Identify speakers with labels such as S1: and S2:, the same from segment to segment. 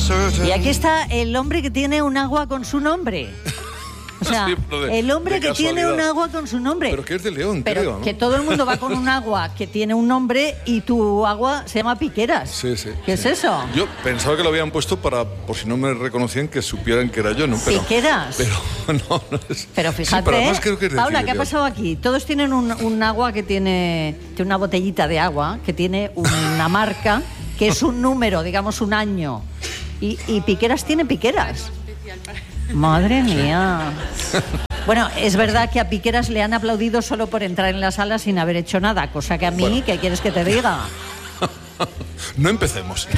S1: Y aquí está el hombre que tiene un agua con su nombre. O sea,
S2: Sí,
S1: el hombre que tiene un agua con su nombre.
S2: Pero que es de León,
S1: Pero
S2: creo, ¿no?
S1: que todo el mundo va con un agua que tiene un nombre y tu agua se llama Piqueras.
S2: Sí, sí.
S1: ¿Qué es eso?
S2: Yo pensaba que lo habían puesto por si no me reconocían, que supieran que era yo, ¿no?
S1: Piqueras.
S2: Pero no es.
S1: Pero fíjate,
S2: sí, pero además creo que es de
S1: Paula,
S2: aquí,
S1: ¿qué ha
S2: de
S1: pasado aquí? Todos tienen un agua que tiene una botellita de agua que tiene una marca que es un número, digamos un año. Y Piqueras tiene Piqueras. Madre mía. Bueno, es verdad que a Piqueras le han aplaudido solo por entrar en la sala sin haber hecho nada, cosa que a mí,
S2: Bueno.
S1: ¿qué quieres que te diga?
S2: No empecemos.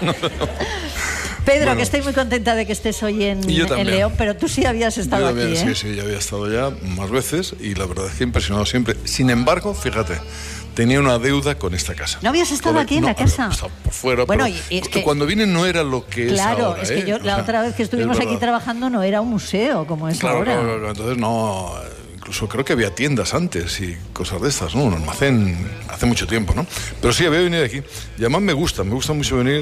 S1: Pedro,
S2: Bueno.
S1: que estoy muy contenta de que estés hoy en
S2: Y yo también.
S1: León, pero tú sí habías estado
S2: Yo también,
S1: aquí, ¿eh?
S2: Sí, ya había estado ya más veces y la verdad es que he impresionado siempre. Sin embargo, fíjate, tenía una deuda con esta casa.
S1: ¿No habías estado aquí en la casa?
S2: Estaba por fuera,
S1: Bueno,
S2: pero
S1: y es que-
S2: cuando vine no era lo que es ahora.
S1: Claro, es que yo
S2: O
S1: la
S2: sea,
S1: otra vez que estuvimos
S2: es
S1: aquí
S2: verdad.
S1: trabajando no era un museo como es
S2: Claro,
S1: ahora.
S2: claro, entonces no, incluso creo que había tiendas antes y cosas de estas, ¿no? Un almacén hace mucho tiempo, ¿no? Pero sí, había venido aquí. Y además me gusta mucho venir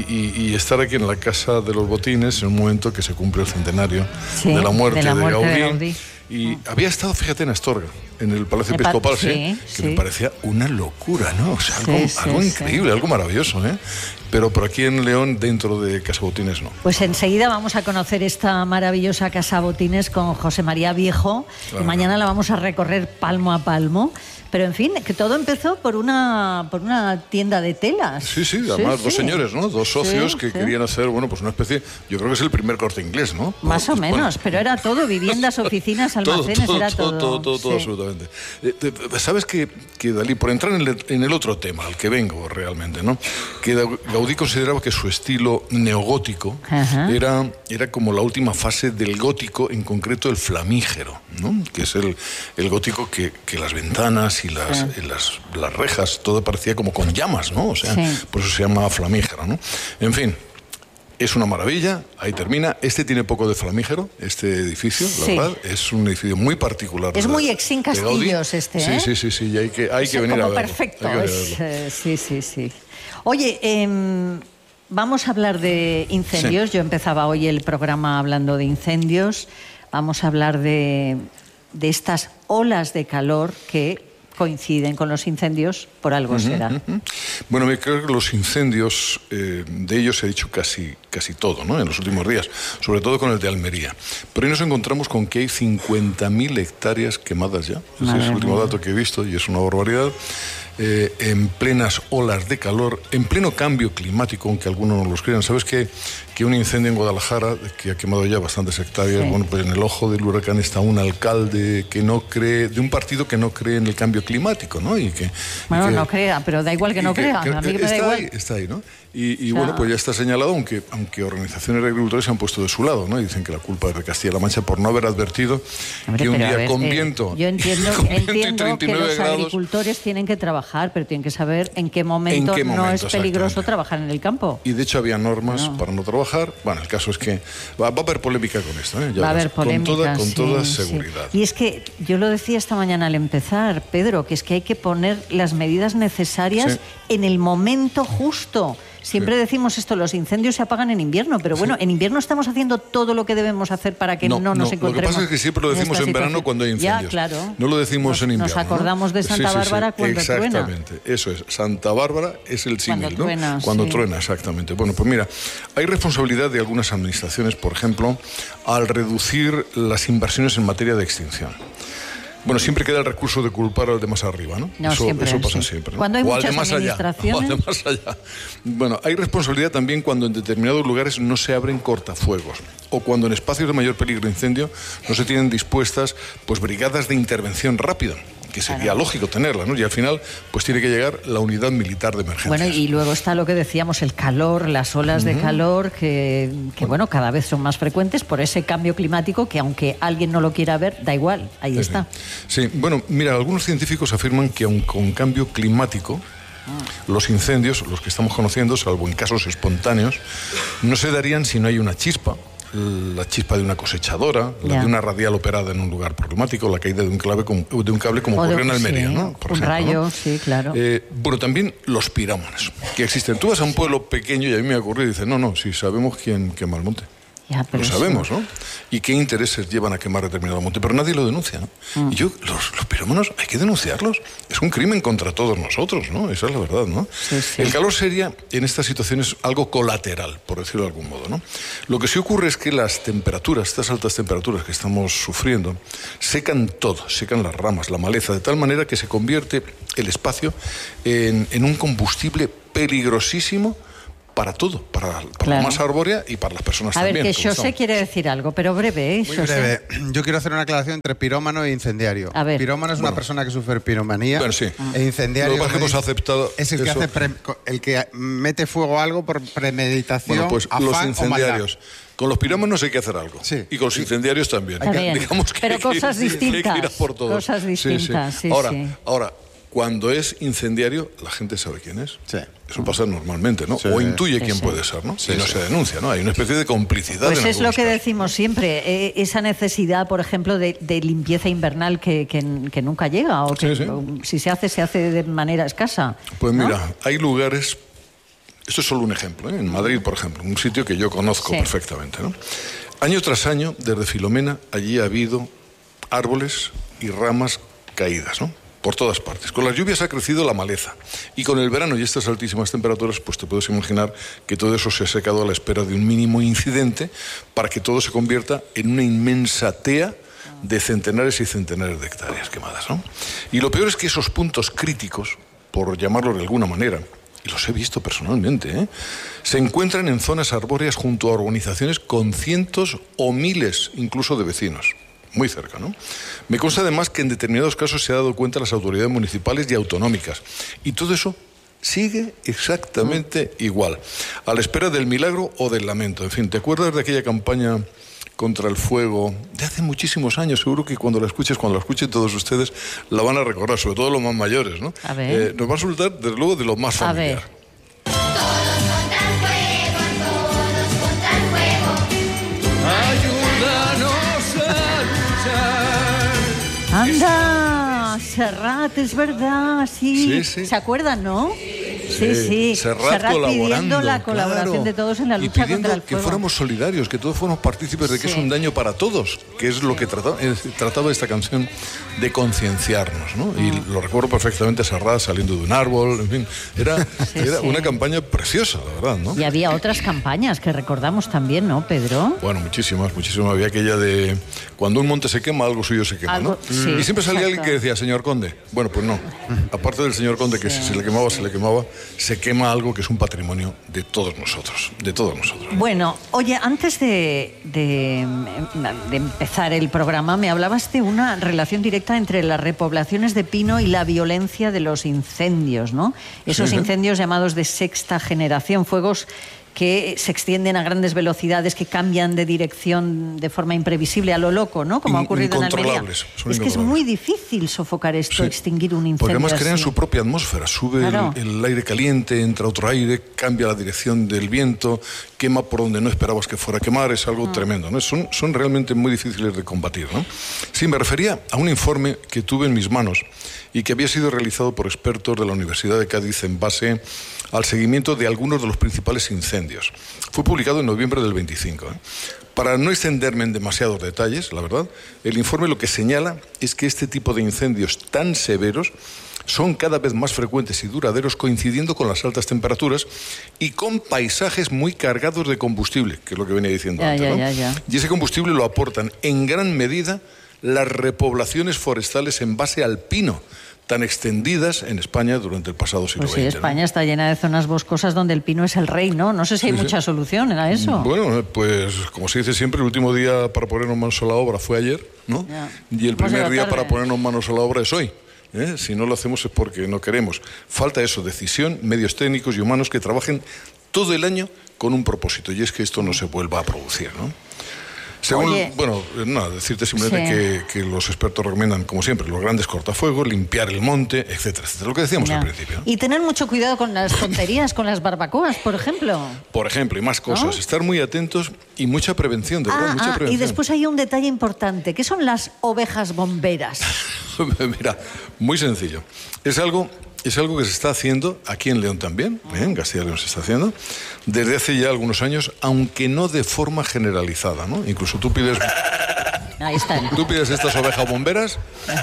S2: y estar aquí en la Casa de los Botines en un momento que se cumple el centenario
S1: Sí,
S2: de la muerte de
S1: de
S2: Gaudí.
S1: Gaudí.
S2: Y había estado, fíjate, en Astorga, en el Palacio
S1: El
S2: Episcopal,
S1: sí,
S2: que
S1: sí.
S2: me parecía una locura, ¿no? O sea,
S1: Sí,
S2: algo
S1: sí,
S2: increíble, algo maravilloso, ¿eh? Pero por aquí en León, dentro de Casa Botines, no.
S1: Pues enseguida vamos a conocer esta maravillosa Casa Botines con José María Viejo
S2: Claro.
S1: y mañana la vamos a recorrer palmo a palmo. Pero en fin, que todo empezó por una tienda de telas.
S2: Sí, además dos señores, ¿no? Dos socios
S1: Sí,
S2: que
S1: sí.
S2: querían hacer, bueno, pues una especie, yo creo que es el primer Corte Inglés, ¿no?
S1: Más o
S2: Bueno,
S1: menos, pero era todo, viviendas, oficinas, almacenes, era todo.
S2: Todo,
S1: Sí.
S2: absolutamente. ¿Sabes que Dalí, por entrar en el otro tema, al que vengo realmente, ¿no? Que Gaudí consideraba que su estilo neogótico
S1: Ajá.
S2: era como la última fase del gótico, en concreto el flamígero, ¿no? Que es el gótico que las ventanas y las rejas, todo parecía como con llamas, ¿no? O sea,
S1: Sí.
S2: por eso se llama flamígero, ¿no? En fin, es una maravilla, ahí termina. Este tiene poco de flamígero, este edificio,
S1: Sí.
S2: la verdad. Es un edificio muy particular.
S1: Es
S2: de-
S1: muy Exín
S2: de Gaudí.
S1: Castillos este, ¿eh?
S2: Sí, y hay que venir
S1: como
S2: a verlo.
S1: perfecto.
S2: Hay que venir a verlo.
S1: Sí. Oye, vamos a hablar de incendios.
S2: Sí.
S1: Yo empezaba hoy el programa hablando de incendios. Vamos a hablar de estas olas de calor que coinciden con los incendios, por algo será.
S2: Bueno, me creo que los incendios, de ellos se ha dicho casi todo, ¿no? En los últimos días, sobre todo con el de Almería. Pero hoy nos encontramos con que hay 50.000 hectáreas quemadas ya. Ese
S1: Madre
S2: es el último
S1: mía.
S2: dato que he visto y es una barbaridad. En plenas olas de calor, en pleno cambio climático, aunque algunos no los crean. ¿Sabes que un incendio en Guadalajara, que ha quemado ya bastantes hectáreas,
S1: Sí.
S2: bueno, pues en el ojo del huracán está un alcalde que no cree, de un partido que no cree en el cambio climático, ¿no?
S1: Bueno, no crea, pero da igual que no crea. A mí que me da igual.
S2: Está ahí, ¿no? Y
S1: O sea,
S2: bueno, pues ya está señalado, aunque organizaciones de agricultores se han puesto de su lado, ¿no? Y dicen que la culpa es de Castilla-La Mancha por no haber advertido
S1: Hombre,
S2: que un
S1: pero a
S2: día
S1: ver,
S2: con viento,
S1: yo entiendo,
S2: con viento y
S1: entiendo que
S2: 39
S1: los
S2: grados,
S1: agricultores tienen que trabajar, pero tienen que saber en qué momento, no es peligroso
S2: exactamente.
S1: trabajar en el campo.
S2: Y de hecho había normas
S1: No.
S2: para no trabajar. Bueno, el caso es que va a haber polémica con esto, ¿eh? Ya
S1: Va a
S2: verás,
S1: haber polémica,
S2: con toda
S1: sí.
S2: seguridad.
S1: Y es que yo lo decía esta mañana al empezar, Pedro, que es que hay que poner las medidas necesarias
S2: Sí.
S1: en el momento justo. Siempre decimos esto, los incendios se apagan en invierno, pero bueno, en invierno estamos haciendo todo lo que debemos hacer para que no nos
S2: Lo que
S1: encontremos.
S2: pasa es que siempre lo decimos
S1: esta
S2: en verano
S1: situación.
S2: cuando hay incendios.
S1: Ya, claro.
S2: No lo decimos en invierno.
S1: Nos acordamos de Santa Bárbara cuando truena.
S2: Exactamente, eso es. Santa Bárbara es el símil,
S1: Cuando truena,
S2: ¿no? Cuando
S1: sí.
S2: truena, exactamente. Bueno, pues mira, hay responsabilidad de algunas administraciones, por ejemplo, al reducir las inversiones en materia de extinción. Bueno, siempre queda el recurso de culpar al de más arriba, ¿no?
S1: No,
S2: eso
S1: siempre,
S2: pasa
S1: sí.
S2: siempre, ¿no?
S1: Cuando hay
S2: o al de
S1: muchas
S2: más allá.
S1: administraciones.
S2: O al de más allá. Bueno, hay responsabilidad también cuando en determinados lugares no se abren cortafuegos o cuando en espacios de mayor peligro de incendio no se tienen dispuestas pues brigadas de intervención rápida, que sería lógico tenerla, ¿no? Y al final pues tiene que llegar la unidad militar de emergencias.
S1: Bueno, y luego está lo que decíamos, el calor, las olas de calor, que bueno, cada vez son más frecuentes por ese cambio climático que aunque alguien no lo quiera ver, da igual, ahí está.
S2: Sí, bueno, mira, algunos científicos afirman que aun con cambio climático, los incendios, los que estamos conociendo, salvo en casos espontáneos, no se darían si no hay una chispa la chispa de una cosechadora, la de una radial operada en un lugar problemático, la caída de un cable como ocurrió en Almería, ¿no?
S1: Por ejemplo, rayo, ¿no? Sí, claro.
S2: Bueno, también los pirómanos, que existen. Tú vas a un pueblo pequeño y a mí me ocurre y dices, no, si sabemos quién quema el monte.
S1: Ya,
S2: lo sabemos, ¿no? Y qué intereses llevan a quemar determinado monte, pero nadie lo denuncia, ¿no? Y los pirómanos hay que denunciarlos. Es un crimen contra todos nosotros, ¿no? Esa es la verdad, ¿no?
S1: Sí.
S2: El calor sería, en estas situaciones, algo colateral, por decirlo de algún modo, ¿no? Lo que sí ocurre es que las temperaturas, estas altas temperaturas que estamos sufriendo, secan todo, secan las ramas, la maleza, de tal manera que se convierte el espacio en un combustible peligrosísimo para todo, para la masa arbórea y para las personas también.
S1: A ver, que José quiere decir algo, pero breve, ¿eh?
S3: Muy breve. Yo quiero hacer una aclaración entre pirómano e incendiario.
S1: A ver.
S3: Pirómano es una persona que sufre piromanía.
S2: Bueno, sí.
S3: E incendiario
S2: lo que hemos aceptado
S3: es el que el que mete fuego a algo por premeditación.
S2: Bueno, pues
S3: afán,
S2: los incendiarios. Con los pirómanos hay que hacer algo.
S3: Sí.
S2: Y con los incendiarios también.
S1: Digamos que pero cosas distintas.
S2: Hay que ir a por todos.
S1: Cosas distintas, sí.
S2: Ahora, cuando es incendiario, la gente sabe quién es.
S3: Sí.
S2: Eso pasa normalmente, ¿no?
S3: Sí.
S2: O intuye quién puede ser, ¿no? Y no se denuncia, ¿no? Hay una especie de complicidad.
S1: Pues es lo que decimos siempre, esa necesidad, por ejemplo, de limpieza invernal que nunca llega, o que si se hace de manera escasa.
S2: Pues mira, hay lugares. Esto es solo un ejemplo, ¿eh? En Madrid, por ejemplo, un sitio que yo conozco perfectamente, ¿no? Año tras año, desde Filomena, allí ha habido árboles y ramas caídas, ¿no? Por todas partes. Con las lluvias ha crecido la maleza. Y con el verano y estas altísimas temperaturas, pues te puedes imaginar que todo eso se ha secado a la espera de un mínimo incidente para que todo se convierta en una inmensa tea de centenares y centenares de hectáreas quemadas, ¿no? Y lo peor es que esos puntos críticos, por llamarlo de alguna manera, y los he visto personalmente, se encuentran en zonas arbóreas junto a urbanizaciones con cientos o miles incluso de vecinos. Muy cerca, ¿no? Me consta además que en determinados casos se ha dado cuenta las autoridades municipales y autonómicas. Y todo eso sigue exactamente igual, a la espera del milagro o del lamento. En fin, ¿te acuerdas de aquella campaña contra el fuego de hace muchísimos años? Seguro que cuando la escuchen todos ustedes, la van a recordar, sobre todo los más mayores, ¿no?
S1: A ver.
S2: Nos va a resultar, desde luego, de lo más familiar.
S1: A ver. ¡Anda! Serrat, es verdad, sí. ¿Se acuerdan, no? Sí.
S2: Serrat
S1: pidiendo la colaboración de todos en la lucha contra el fuego.
S2: Que fuéramos solidarios, que todos fuéramos partícipes de que es un daño para todos, que es lo que trataba esta canción de concienciarnos, ¿no? Y lo recuerdo perfectamente, Serrat saliendo de un árbol, en fin, era una campaña preciosa, la verdad, ¿no?
S1: Y había otras campañas que recordamos también, ¿no, Pedro?
S2: Bueno, muchísimas. Había aquella de cuando un monte se quema, algo suyo se quema, ¿no?
S1: Sí,
S2: y siempre salía alguien que decía, señor Conde. Bueno, pues no. Aparte del señor Conde, que si se le quemaba, se quema algo que es un patrimonio de todos nosotros,
S1: Bueno, oye, antes de empezar el programa, me hablabas de una relación directa entre las repoblaciones de pino y la violencia de los incendios, ¿no? Esos incendios llamados de sexta generación, fuegos que se extienden a grandes velocidades, que cambian de dirección de forma imprevisible a lo loco, ¿no? Como ha ocurrido en Almería. Es que es muy difícil sofocar esto, extinguir un incendio.
S2: Porque además crean
S1: así
S2: su propia atmósfera. Sube el aire caliente, entra otro aire, cambia la dirección del viento, quema por donde no esperabas que fuera a quemar. Es algo tremendo, ¿no? Son realmente muy difíciles de combatir, ¿no? Sí, me refería a un informe que tuve en mis manos y que había sido realizado por expertos de la Universidad de Cádiz en base al seguimiento de algunos de los principales incendios. Fue publicado en noviembre del 25. Para no extenderme en demasiados detalles, la verdad, el informe lo que señala es que este tipo de incendios tan severos son cada vez más frecuentes y duraderos, coincidiendo con las altas temperaturas y con paisajes muy cargados de combustible, que es lo que venía diciendo antes, ¿no? Y ese combustible lo aportan en gran medida las repoblaciones forestales en base al pino, tan extendidas en España durante el pasado siglo XX.
S1: Pues sí, España está llena de zonas boscosas donde el pino es el rey, ¿no? No sé si hay mucha solución a eso.
S2: Bueno, pues como se dice siempre, el último día para ponernos manos a la obra fue ayer, ¿no? Y el primer día para ponernos manos a la obra es hoy. Si no lo hacemos es porque no queremos. Falta eso, decisión, medios técnicos y humanos que trabajen todo el año con un propósito, y es que esto no se vuelva a producir, ¿no? Según,
S1: Oye,
S2: bueno, nada, decirte simplemente que los expertos recomiendan, como siempre, los grandes cortafuegos, limpiar el monte, etcétera, etcétera. Lo que decíamos
S1: ya.
S2: al principio, ¿no?
S1: Y tener mucho cuidado con las tonterías, con las barbacoas, por ejemplo.
S2: Por ejemplo, y más cosas.
S1: ¿No?
S2: Estar muy atentos y mucha prevención, de verdad, mucha
S1: Y
S2: prevención.
S1: después hay un detalle importante, que son las ovejas bomberas.
S2: Mira, muy sencillo. Es algo que se está haciendo aquí en León también, en Castilla y León se está haciendo, desde hace ya algunos años, aunque no de forma generalizada, ¿no? Incluso tú pides estas ovejas bomberas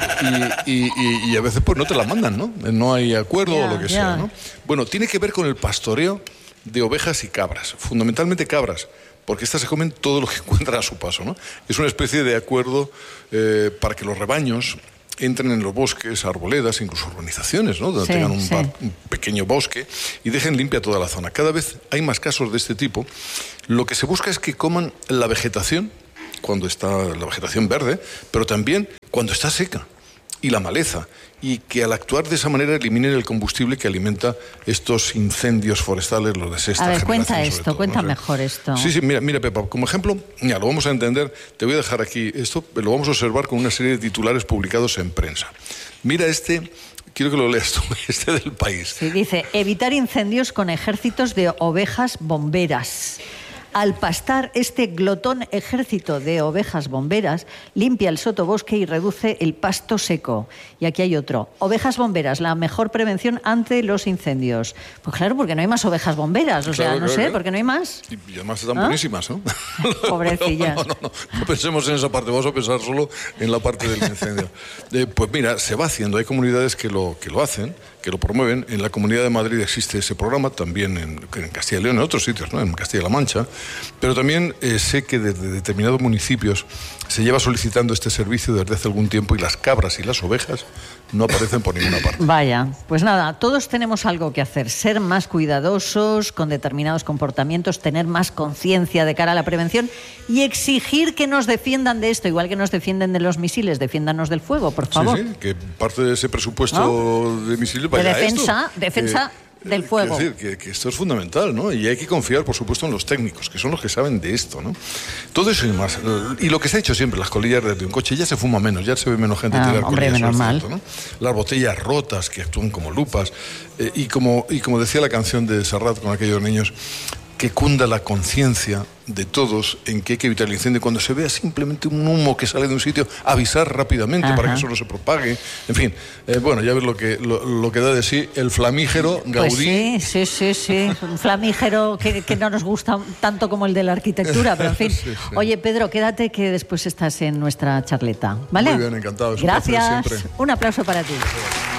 S2: y a veces pues no te las mandan, ¿no? No hay acuerdo o lo que sea, ¿no? Bueno, tiene que ver con el pastoreo de ovejas y cabras, fundamentalmente cabras, porque estas se comen todo lo que encuentran a su paso, ¿no? Es una especie de acuerdo para que los rebaños entren en los bosques, arboledas, incluso urbanizaciones, ¿no? Donde tengan un pequeño bosque y dejen limpia toda la zona. Cada vez hay más casos de este tipo. Lo que se busca es que coman la vegetación, cuando está la vegetación verde, pero también cuando está seca, y la maleza, y que al actuar de esa manera eliminen el combustible que alimenta estos incendios forestales, los de sexta generación.
S1: Cuenta esto, cuenta mejor esto.
S2: Sí, mira, Pepa, como ejemplo, ya lo vamos a entender, te voy a dejar aquí esto, lo vamos a observar con una serie de titulares publicados en prensa. Mira quiero que lo leas tú, del País.
S1: Sí, dice, evitar incendios con ejércitos de ovejas bomberas. Al pastar, este glotón ejército de ovejas bomberas limpia el sotobosque y reduce el pasto seco. Y aquí hay otro. Ovejas bomberas, la mejor prevención ante los incendios. Pues claro, porque no hay más ovejas bomberas. O sea, no sé, porque no hay más.
S2: Y además están buenísimas, ¿no?
S1: Pobrecillas.
S2: No pensemos en esa parte, vamos a pensar solo en la parte del incendio. Pues mira, se va haciendo. Hay comunidades que lo hacen, que lo promueven. En la Comunidad de Madrid existe ese programa, también en Castilla y León, en otros sitios, ¿no? En Castilla-La Mancha. Pero también sé que desde determinados municipios se lleva solicitando este servicio desde hace algún tiempo y las cabras y las ovejas no aparecen por ninguna parte.
S1: Vaya, pues nada, todos tenemos algo que hacer, ser más cuidadosos con determinados comportamientos, tener más conciencia de cara a la prevención y exigir que nos defiendan de esto, igual que nos defienden de los misiles, defiéndanos del fuego, por favor.
S2: Sí, que parte de ese presupuesto de misiles vaya
S1: de defensa,
S2: a esto.
S1: Del fuego.
S2: Es decir, que esto es fundamental, ¿no? Y hay que confiar, por supuesto, en los técnicos, que son los que saben de esto, ¿no? Todo eso y más. Y lo que se ha hecho siempre, las colillas de un coche, ya se fuma menos, ya se ve menos gente tirar colillas.
S1: Menos mal.
S2: ¿No? Las botellas rotas que actúan como lupas. Y como decía la canción de Serrat con aquellos niños, que cunda la conciencia de todos en que hay que evitar el incendio. Cuando se vea simplemente un humo que sale de un sitio, avisar rápidamente para que eso no se propague. En fin, bueno, ya ves lo que da de sí el flamígero Gaudí.
S1: Pues sí. Un flamígero que no nos gusta tanto como el de la arquitectura, pero en fin. Sí. Oye, Pedro, quédate que después estás en nuestra charleta, ¿vale?
S2: Muy bien, encantado.
S1: Gracias.
S2: Siempre.
S1: Un aplauso para ti.